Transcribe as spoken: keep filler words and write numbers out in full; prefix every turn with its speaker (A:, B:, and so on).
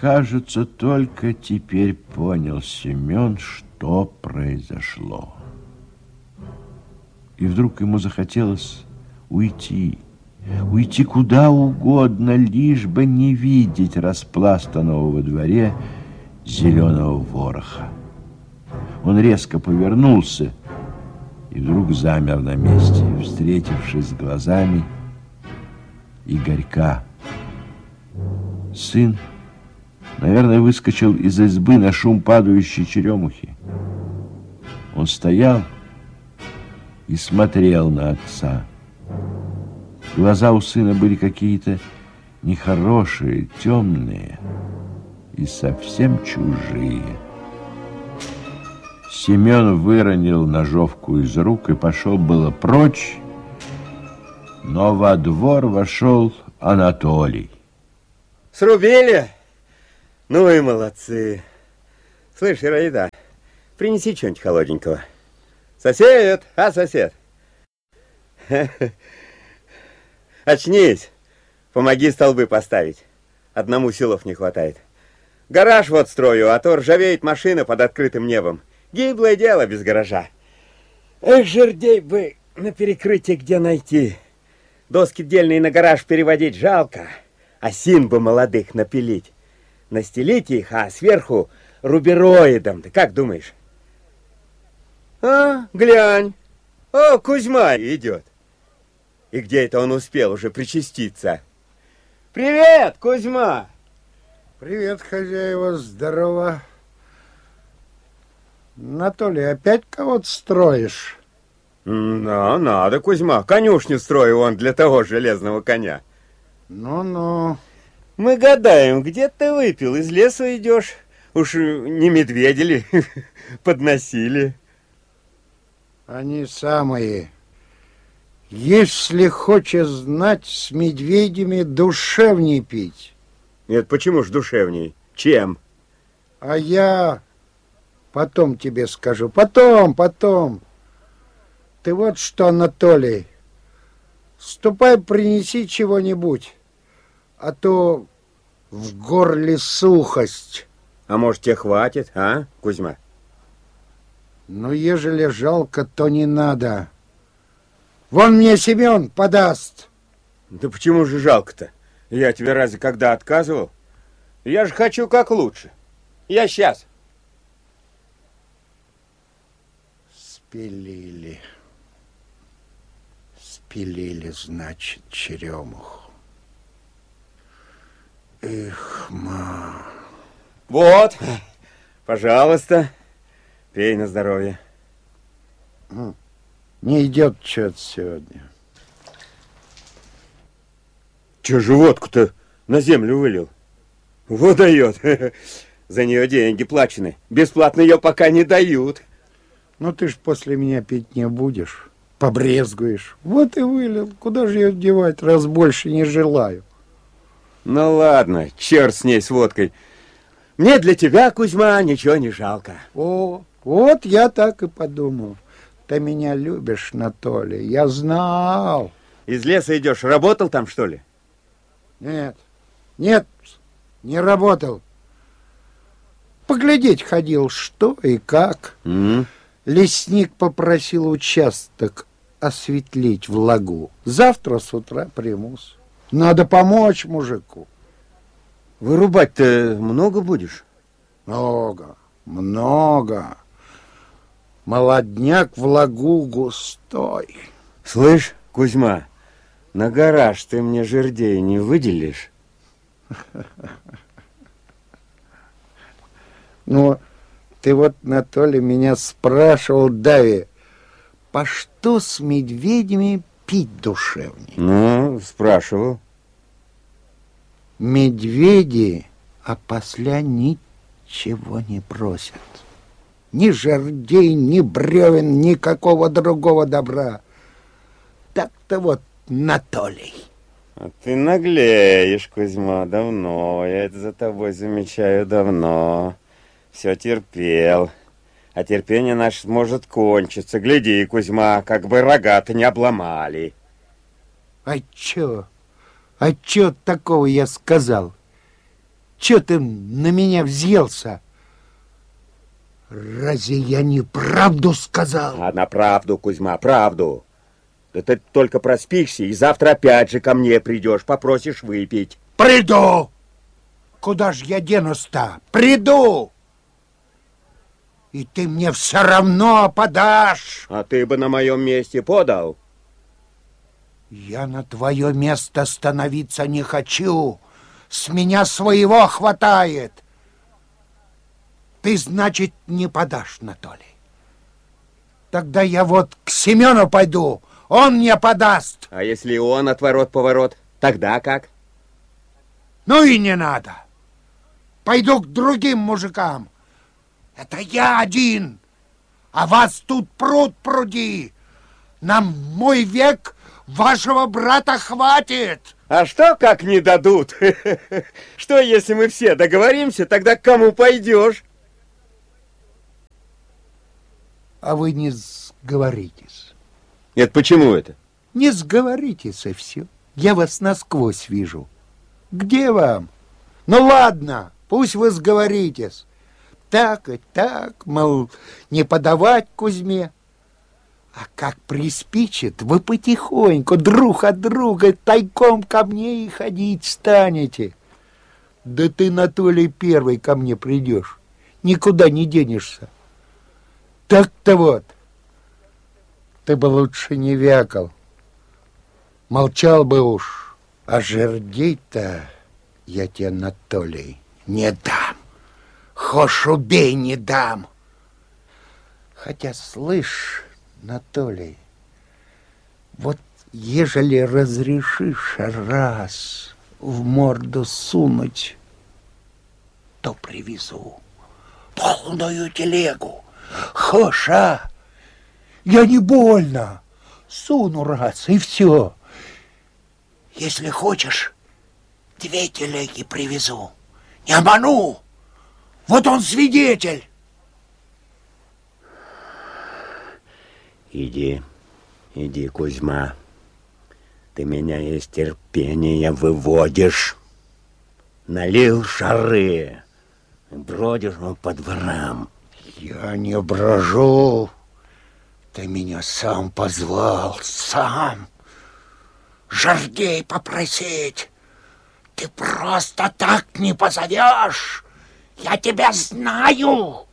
A: Кажется, только теперь понял Семен, что произошло. И вдруг ему захотелось уйти. Уйти куда угодно, лишь бы не видеть распластанного во дворе зеленого вороха. Он резко повернулся и вдруг замер на месте, встретившись с глазами Игорька. Сын, наверное, выскочил из избы на шум падающей черемухи. Он стоял и смотрел на отца. Глаза у сына были какие-то нехорошие, темные и совсем чужие. Семен выронил ножовку из рук и пошел было прочь, но во двор вошел Анатолий.
B: Срубили? Ну и молодцы. Слышь, Ираида, принеси что-нибудь холодненького. Сосед, а, сосед? Очнись, помоги столбы поставить. Одному силов не хватает. Гараж вот строю, а то ржавеет машина под открытым небом. Гиблое дело без гаража. Эх, жердей бы на перекрытие где найти. Доски дельные на гараж переводить жалко, осин бы молодых напилить. Настелить их, а сверху рубероидом. Ты как думаешь? А, глянь. О, Кузьма идет. И где это он успел уже причаститься? Привет, Кузьма!
C: Привет, хозяева, здорово. Анатолий, опять кого-то строишь?
B: Да, надо, Кузьма. Конюшню строю он для того железного коня.
C: Ну-ну.
B: Мы гадаем, где ты выпил? Из лесу идешь? Уж не медведи ли подносили?
C: Они самые. Если хочешь знать, с медведями душевней пить.
B: Нет, почему ж душевней? Чем?
C: А я потом тебе скажу. Потом, потом. Ты вот что, Анатолий, ступай, принеси чего-нибудь, а то в горле сухость.
B: А может, тебе хватит, а, Кузьма?
C: Ну, ежели жалко, то не надо. Вон мне Семен подаст.
B: Да почему же жалко-то? Я тебе разве когда отказывал? Я же хочу как лучше. Я сейчас.
C: Спилили. Спилили, значит, черемуху. Эх, ма.
B: Вот, пожалуйста, пей на здоровье.
C: Не идет что-то сегодня.
B: Че же водку-то на землю вылил? Вот дает. За нее деньги плачены. Бесплатно ее пока не дают.
C: Ну ты ж после меня пить не будешь. Побрезгуешь. Вот и вылил. Куда же ее девать, раз больше не желаю?
B: Ну ладно, черт с ней, с водкой. Мне для тебя, Кузьма, ничего не жалко.
C: О, вот я так и подумал. Ты меня любишь, Анатолий, я знал.
B: Из леса идешь, работал там, что ли?
C: Нет, нет, не работал. Поглядеть ходил, что и как.
B: Mm-hmm.
C: Лесник попросил участок осветлить в лагу. Завтра с утра примусь. Надо помочь мужику.
B: Вырубать-то много будешь?
C: Много, много. Молодняк в лагу густой.
B: Слышь, Кузьма, на гараж ты мне жердей не выделишь?
C: Ну, ты вот, Анатолий, меня спрашивал, Дави, по что с медведями пить душевней?
B: Ну, спрашивал.
C: Медведи опосля ничего не просят. Ни жердей, ни бревен, никакого другого добра. Так-то вот, Анатолий.
B: А ты наглеешь, Кузьма, давно. Я это за тобой замечаю давно. Все терпел. А терпение наше может кончиться. Гляди, Кузьма, как бы рога-то не обломали.
C: А чё? А чё такого я сказал? Че ты на меня взъелся? Разве я не правду сказал?
B: А на правду, Кузьма, правду. Да ты только проспишься, и завтра опять же ко мне придешь, попросишь выпить.
C: Приду! Куда ж я денусь-то? Приду! И ты мне все равно подашь.
B: А ты бы на моем месте подал.
C: Я на твое место становиться не хочу. С меня своего хватает. Ты, значит, не подашь, Анатолий. Тогда я вот к Семену пойду. Он мне подаст.
B: А если он отворот-поворот, тогда как?
C: Ну и не надо. Пойду к другим мужикам. Это я один. А вас тут пруд пруди. Нам мой век вашего брата хватит.
B: А что, как не дадут? Что, если мы все договоримся, тогда к кому пойдешь?
C: А вы не сговоритесь.
B: Нет, почему это?
C: Не сговоритесь, и все. Я вас насквозь вижу. Где вам? Ну ладно, пусть вы сговоритесь. Так и так, мол, не подавать Кузьме. А как приспичит, вы потихоньку друг от друга тайком ко мне и ходить станете. Да ты, Анатолий, первый ко мне придешь. Никуда не денешься. Так-то вот. Ты бы лучше не вякал. Молчал бы уж. А жердей-то я тебе, Анатолий, не дам. Хошь убей, не дам. Хотя, слышь, Анатолий, вот ежели разрешишь раз в морду сунуть, то привезу полную телегу. Хошь, а? Я не больно. Суну раз, и все. Если хочешь, две телеги привезу. Не обману. Вот он свидетель.
B: Иди, иди, Кузьма. Ты меня из терпения выводишь. Налил шары. Бродишь ну, по дворам.
C: Я не брожу. Ты меня сам позвал, сам. Жердей попросить. Ты просто так не позовешь. Я тебя знаю.